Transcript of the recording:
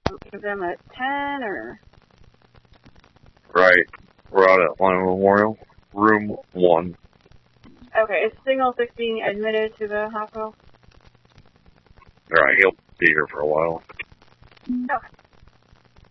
Give them a 10 or... Right. We're out at Lima Memorial, room 1. Okay, is Signal 6 being admitted to the hospital? Alright, he'll be here for a while. Okay.